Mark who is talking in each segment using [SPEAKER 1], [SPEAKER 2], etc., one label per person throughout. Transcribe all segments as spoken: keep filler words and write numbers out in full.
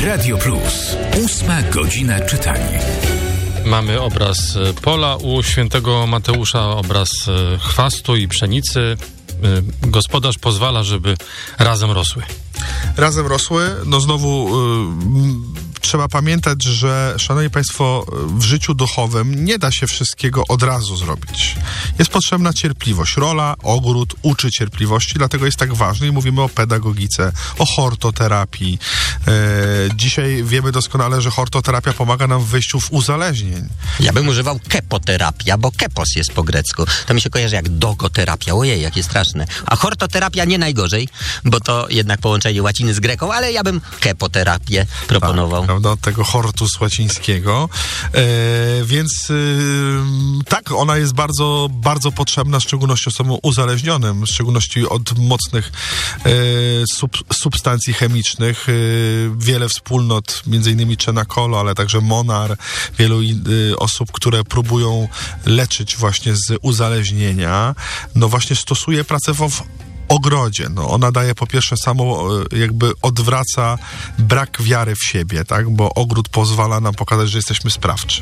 [SPEAKER 1] Radio Plus. Ósma godzina czytania.
[SPEAKER 2] Mamy obraz pola u świętego Mateusza, obraz chwastu i pszenicy. Gospodarz pozwala, żeby razem rosły.
[SPEAKER 3] Razem rosły. No znowu yy, trzeba pamiętać, że, szanowni państwo, w życiu duchowym nie da się wszystkiego od razu zrobić. Jest potrzebna cierpliwość. Rola, ogród uczy cierpliwości, dlatego jest tak ważny i mówimy o pedagogice, o hortoterapii. Yy, dzisiaj wiemy doskonale, że hortoterapia pomaga nam w wyjściu w uzależnień.
[SPEAKER 4] Ja bym używał kepoterapia, bo kepos jest po grecku. To mi się kojarzy jak dogoterapia. Ojej, jakie straszne. A hortoterapia nie najgorzej, bo to jednak połączenie łaciny z greką, ale ja bym kepoterapię proponował.
[SPEAKER 3] Tak, prawda, od tego hortus łacińskiego. E, więc e, tak, ona jest bardzo, bardzo potrzebna, w szczególności osobom uzależnionym, w szczególności od mocnych e, sub, substancji chemicznych. E, wiele wspólnot, między innymi Czenakolo, ale także Monar, wielu e, osób, które próbują leczyć właśnie z uzależnienia, no właśnie stosuje pracę w ogrodzie. No, ona daje po pierwsze samo, jakby odwraca brak wiary w siebie, tak? Bo ogród pozwala nam pokazać, że jesteśmy sprawczy.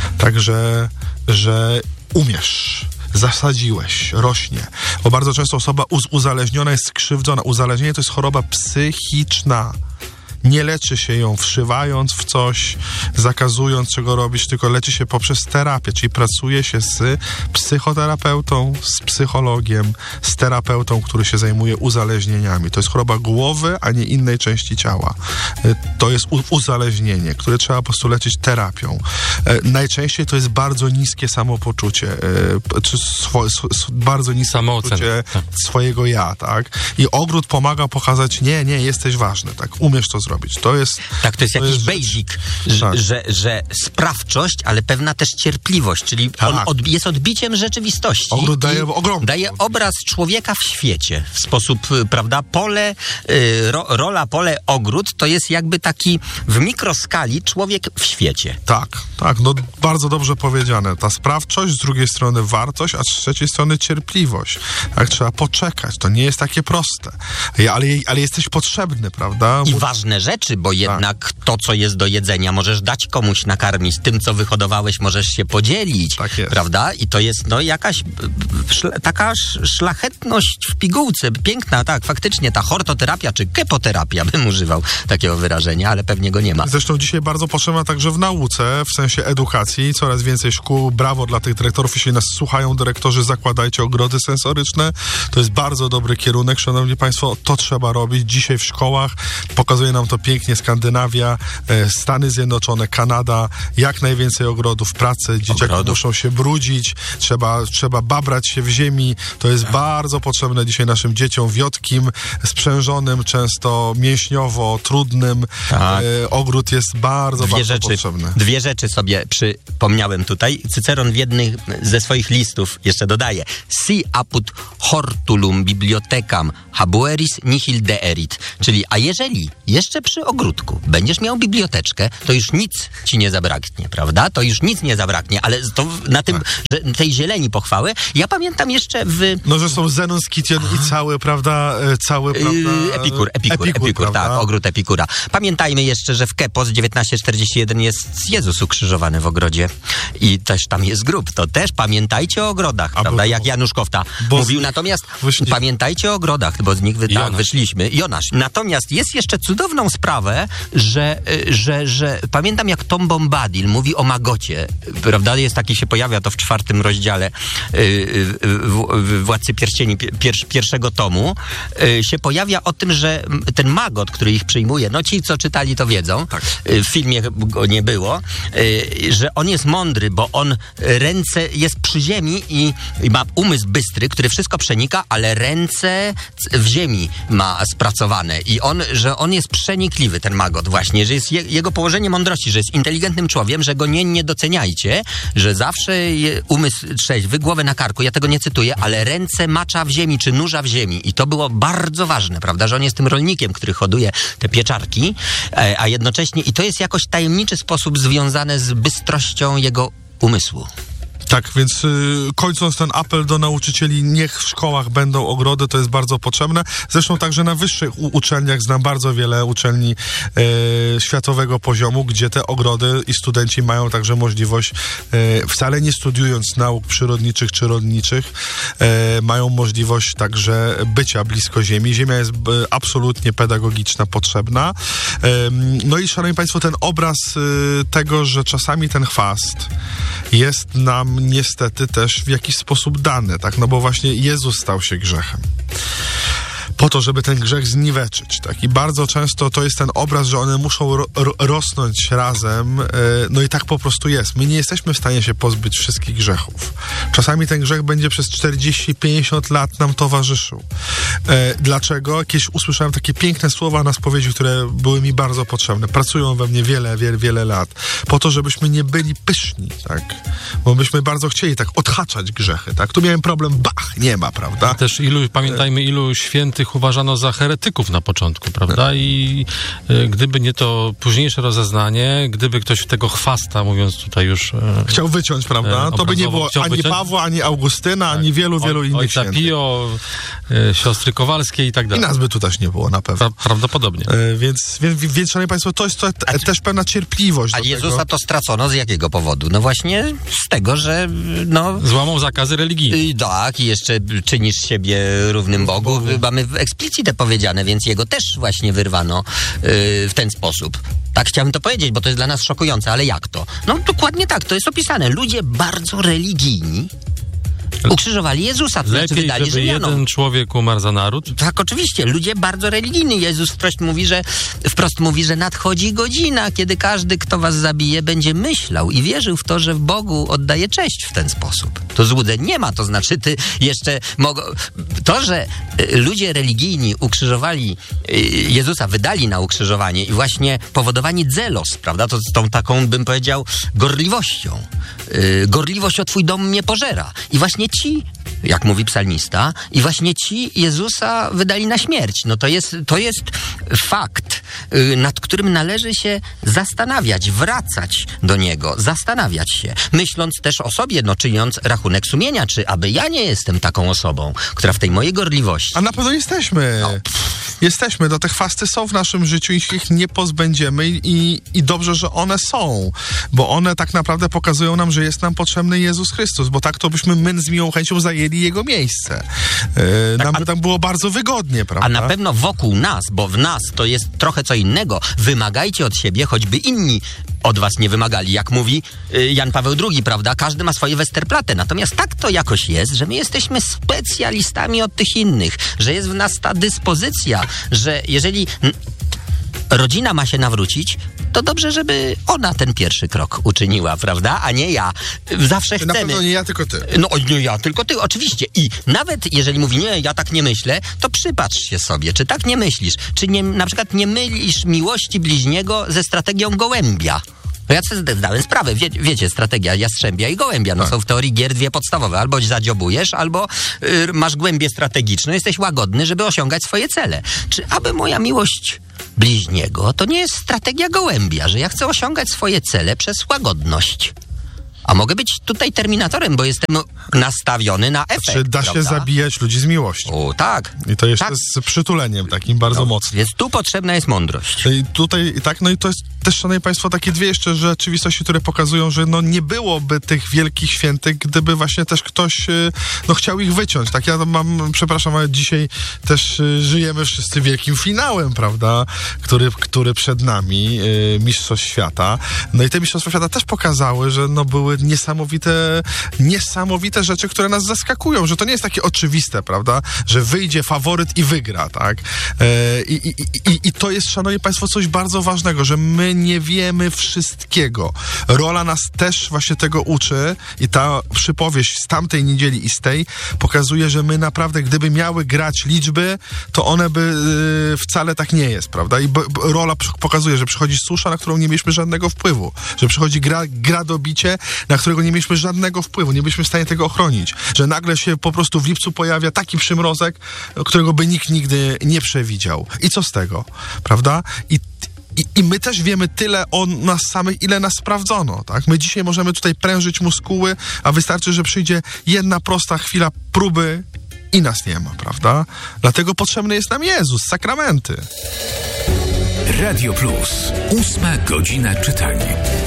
[SPEAKER 3] Także, że umiesz, zasadziłeś, rośnie. Bo bardzo często osoba uz- uzależniona jest skrzywdzona. Uzależnienie to jest choroba psychiczna. Nie leczy się ją wszywając w coś, zakazując czego robić, tylko leczy się poprzez terapię, czyli pracuje się z psychoterapeutą, z psychologiem, z terapeutą, który się zajmuje uzależnieniami. To jest choroba głowy, a nie innej części ciała. To jest u- uzależnienie, które trzeba po prostu leczyć terapią. E, najczęściej to jest bardzo niskie samopoczucie, e, czy swo- sw- bardzo niskie samopoczucie swojego ja, tak? I ogród pomaga pokazać, nie, nie, jesteś ważny, tak? Umiesz to zrobić. To jest,
[SPEAKER 4] tak, to jest
[SPEAKER 3] to
[SPEAKER 4] jakiś
[SPEAKER 3] jest
[SPEAKER 4] basic, że,
[SPEAKER 3] tak.
[SPEAKER 4] że, że sprawczość, ale pewna też cierpliwość, czyli
[SPEAKER 3] tak.
[SPEAKER 4] on od, jest odbiciem rzeczywistości.
[SPEAKER 3] Ogród daje ogromny.
[SPEAKER 4] Daje obraz człowieka w świecie w sposób, prawda, pole, y, ro, rola, pole, ogród to jest jakby taki w mikroskali człowiek w świecie.
[SPEAKER 3] Tak, tak, no bardzo dobrze powiedziane. Ta sprawczość, z drugiej strony wartość, a z trzeciej strony cierpliwość. Tak, trzeba poczekać. To nie jest takie proste. Ale, ale jesteś potrzebny, prawda?
[SPEAKER 4] I Mu... ważne rzeczy, bo jednak tak. to, co jest do jedzenia, możesz dać komuś nakarmić. Tym, co wyhodowałeś, możesz się podzielić.
[SPEAKER 3] Tak jest.
[SPEAKER 4] Prawda? I to jest no jakaś szla, taka szlachetność w pigułce. Piękna, tak, faktycznie ta hortoterapia, czy kepoterapia, bym używał takiego wyrażenia, ale pewnie go nie ma.
[SPEAKER 3] Zresztą dzisiaj bardzo potrzebna także w nauce, w sensie edukacji. Coraz więcej szkół. Brawo dla tych dyrektorów. Jeśli nas słuchają dyrektorzy, zakładajcie ogrody sensoryczne. To jest bardzo dobry kierunek, szanowni państwo. To trzeba robić dzisiaj w szkołach. Pokazuje nam to pięknie Skandynawia, Stany Zjednoczone, Kanada. Jak najwięcej ogrodów, pracy. Dzieciaki ogrodów. Muszą się brudzić. Trzeba, trzeba babrać się w ziemi. To jest bardzo potrzebne dzisiaj naszym dzieciom wiotkim, sprzężonym, często mięśniowo, trudnym. Tak. E, ogród jest bardzo,
[SPEAKER 4] dwie
[SPEAKER 3] bardzo
[SPEAKER 4] rzeczy,
[SPEAKER 3] potrzebny.
[SPEAKER 4] Dwie rzeczy sobie przypomniałem tutaj. Cyceron w jednym ze swoich listów jeszcze dodaje: si apud hortulum bibliotecam habueris nihil deerit. Czyli, a jeżeli jeszcze przy ogródku będziesz miał biblioteczkę, to już nic ci nie zabraknie, prawda? To już nic nie zabraknie, ale to na tym, tak. że tej zieleni pochwały. Ja pamiętam jeszcze w...
[SPEAKER 3] No, że są Zenon, Skition i cały, prawda, cały, prawda...
[SPEAKER 4] Yy, epikur, epikur, epikur, epikur tak, ogród Epikura. Pamiętajmy jeszcze, że w Kepos dziewiętnaście czterdzieści jeden jest Jezus ukrzyżowany w ogrodzie i też tam jest grób. To też pamiętajcie o ogrodach, A prawda? Bo, Jak Janusz Kofta mówił. Natomiast wyszli. Pamiętajcie o ogrodach, bo z nich wy, tak, wyszliśmy. Jonasz. Natomiast jest jeszcze cudowną sprawę, że, że, że pamiętam, jak Tom Bombadil mówi o Magocie, prawda? Jest taki, się pojawia to w czwartym rozdziale yy, w, w Władcy Pierścieni pier, pierwszego tomu, yy, się pojawia o tym, że ten Magot, który ich przyjmuje, no ci, co czytali, to wiedzą, tak. yy, w filmie go nie było, yy, że on jest mądry, bo on ręce jest przy ziemi i, i ma umysł bystry, który wszystko przenika, ale ręce w ziemi ma spracowane i on, że on jest przenikliwy, ten Magot właśnie, że jest je, jego położenie mądrości, że jest inteligentnym człowiekiem, że go nie, nie doceniajcie, że zawsze je, umysł trzeźwy, głowę na karku, ja tego nie cytuję, ale ręce macza w ziemi, czy nurza w ziemi i to było bardzo ważne, prawda, że on jest tym rolnikiem, który hoduje te pieczarki, a jednocześnie i to jest jakoś tajemniczy sposób związane z bystrością jego umysłu.
[SPEAKER 3] Tak, więc y, kończąc ten apel do nauczycieli, niech w szkołach będą ogrody, to jest bardzo potrzebne. Zresztą także na wyższych u- uczelniach znam bardzo wiele uczelni y, światowego poziomu, gdzie te ogrody i studenci mają także możliwość, y, wcale nie studiując nauk przyrodniczych czy rodniczych, y, mają możliwość także bycia blisko ziemi. Ziemia jest y, absolutnie pedagogiczna, potrzebna. Y, no i szanowni państwo, ten obraz y, tego, że czasami ten chwast jest nam niestety też w jakiś sposób dany, tak? No bo właśnie Jezus stał się grzechem. Po to, żeby ten grzech zniweczyć, tak? I bardzo często to jest ten obraz, że one muszą ro- ro- rosnąć razem, yy, no i tak po prostu jest. My nie jesteśmy w stanie się pozbyć wszystkich grzechów. Czasami ten grzech będzie przez czterdzieści pięćdziesiąt lat nam towarzyszył. Yy, dlaczego? Jakieś usłyszałem takie piękne słowa na spowiedzi, które były mi bardzo potrzebne. Pracują we mnie wiele, wiele, wiele lat. Po to, żebyśmy nie byli pyszni, tak? Bo byśmy bardzo chcieli tak odhaczać grzechy, tak? Tu miałem problem, bach, nie ma, prawda?
[SPEAKER 2] Też ilu, pamiętajmy, ilu świętych uważano za heretyków na początku, prawda? I y, gdyby nie to późniejsze rozeznanie, gdyby ktoś tego chwasta, mówiąc tutaj już... Y,
[SPEAKER 3] chciał wyciąć, prawda? To by nie było ani
[SPEAKER 2] wyciąć.
[SPEAKER 3] Pawła, ani Augustyna, tak. ani wielu, wielu
[SPEAKER 2] o,
[SPEAKER 3] innych
[SPEAKER 2] ojca
[SPEAKER 3] świętych.
[SPEAKER 2] Pio, y, siostry Kowalskiej i tak dalej.
[SPEAKER 3] I nas by tu też nie było na pewno.
[SPEAKER 2] Pra, prawdopodobnie.
[SPEAKER 3] E, więc, więc, więc, szanowni państwo, to jest to, t, też pewna cierpliwość.
[SPEAKER 4] A
[SPEAKER 3] do
[SPEAKER 4] Jezusa
[SPEAKER 3] tego.
[SPEAKER 4] to stracono z jakiego powodu? No właśnie z tego, że no...
[SPEAKER 2] Złamał zakazy religijne.
[SPEAKER 4] I tak, i jeszcze czynisz siebie równym Bogu. Mamy w eksplicite powiedziane, więc jego też właśnie wyrwano yy, w ten sposób. Tak chciałem to powiedzieć, bo to jest dla nas szokujące, ale jak to? No dokładnie tak, to jest opisane. Ludzie bardzo religijni ukrzyżowali Jezusa, to znaczy
[SPEAKER 2] Lepiej,
[SPEAKER 4] wydali
[SPEAKER 2] żeby
[SPEAKER 4] Rzymianom.
[SPEAKER 2] jeden człowiek umarł za naród?
[SPEAKER 4] Tak, oczywiście. Ludzie bardzo religijni. Jezus wprost mówi, że, wprost mówi, że nadchodzi godzina, kiedy każdy, kto was zabije, będzie myślał i wierzył w to, że w Bogu oddaje cześć w ten sposób. To złudzeń nie ma, to znaczy ty jeszcze mogą... To, że y, ludzie religijni ukrzyżowali y, Jezusa, wydali na ukrzyżowanie i właśnie powodowani zelos, prawda, to z tą taką, bym powiedział, gorliwością. Y, gorliwość o twój dom mnie pożera. I właśnie ci, jak mówi psalmista, i właśnie ci Jezusa wydali na śmierć. No to jest, to jest fakt, yy, nad którym należy się zastanawiać, wracać do niego, zastanawiać się, myśląc też o sobie, no czyniąc rachunek sumienia, czy aby ja nie jestem taką osobą, która w tej mojej gorliwości...
[SPEAKER 3] A na pewno jesteśmy.
[SPEAKER 4] No.
[SPEAKER 3] Jesteśmy. No te chwasty są w naszym życiu i się ich nie pozbędziemy i, i dobrze, że one są. Bo one tak naprawdę pokazują nam, że jest nam potrzebny Jezus Chrystus, bo tak to byśmy my z miłą chęcią zajęli Jego miejsce. Yy, tak, nam by tam było bardzo wygodnie, prawda?
[SPEAKER 4] A na pewno wokół nas, bo w nas to jest trochę co innego. Wymagajcie od siebie, choćby inni od was nie wymagali. Jak mówi y, Jan Paweł drugi, prawda? Każdy ma swoje Westerplatte. Natomiast tak to jakoś jest, że my jesteśmy specjalistami od tych innych, że jest w nas ta dyspozycja, że jeżeli n- rodzina ma się nawrócić, to dobrze, żeby ona ten pierwszy krok uczyniła, prawda? A nie ja. Zawsze chcemy...
[SPEAKER 3] Na pewno nie ja, tylko ty.
[SPEAKER 4] No nie ja, tylko ty, oczywiście. I nawet jeżeli mówi, nie, ja tak nie myślę, to przypatrz się sobie, czy tak nie myślisz? Czy nie, na przykład nie mylisz miłości bliźniego ze strategią gołębia? No ja sobie zdałem sprawę, Wie, wiecie, strategia jastrzębia i gołębia, no tak. Są w teorii gier dwie podstawowe, albo zadziobujesz, albo y, masz głębię strategiczną, jesteś łagodny, żeby osiągać swoje cele. Czy aby moja miłość bliźniego to nie jest strategia gołębia, że ja chcę osiągać swoje cele przez łagodność? A mogę być tutaj terminatorem, bo jestem nastawiony na efekt.
[SPEAKER 3] Czy da
[SPEAKER 4] prawda?
[SPEAKER 3] się zabijać ludzi z miłości?
[SPEAKER 4] O, tak.
[SPEAKER 3] I to jeszcze
[SPEAKER 4] tak.
[SPEAKER 3] z przytuleniem takim bardzo
[SPEAKER 4] no,
[SPEAKER 3] mocnym.
[SPEAKER 4] Więc tu potrzebna jest mądrość.
[SPEAKER 3] I tutaj, tak, no i to jest też, szanowni państwo, takie dwie jeszcze rzeczywistości, które pokazują, że no nie byłoby tych wielkich świętych, gdyby właśnie też ktoś no chciał ich wyciąć. Tak, ja mam, przepraszam, ale dzisiaj też żyjemy wszyscy wielkim finałem, prawda, który, który przed nami, Mistrzostw Świata. No i te Mistrzostwa Świata też pokazały, że no były niesamowite, niesamowite rzeczy, które nas zaskakują, że to nie jest takie oczywiste, prawda, że wyjdzie faworyt i wygra, tak? E, i, i, i, I to jest, szanowni państwo, coś bardzo ważnego, że my nie wiemy wszystkiego. Rola nas też właśnie tego uczy i ta przypowieść z tamtej niedzieli i z tej pokazuje, że my naprawdę, gdyby miały grać liczby, to one by y, wcale tak nie jest, prawda? I b, b, rola pokazuje, że przychodzi susza, na którą nie mieliśmy żadnego wpływu, że przychodzi gra, gradobicie, na którego nie mieliśmy żadnego wpływu, nie byliśmy w stanie tego ochronić, że nagle się po prostu w lipcu pojawia taki przymrozek, którego by nikt nigdy nie przewidział. I co z tego, prawda? I i, I my też wiemy tyle o nas samych, ile nas sprawdzono, tak? My dzisiaj możemy tutaj prężyć muskuły, a wystarczy, że przyjdzie jedna prosta chwila próby i nas nie ma, prawda? Dlatego potrzebny jest nam Jezus, sakramenty.
[SPEAKER 1] Radio Plus. Ósma godzina czytania.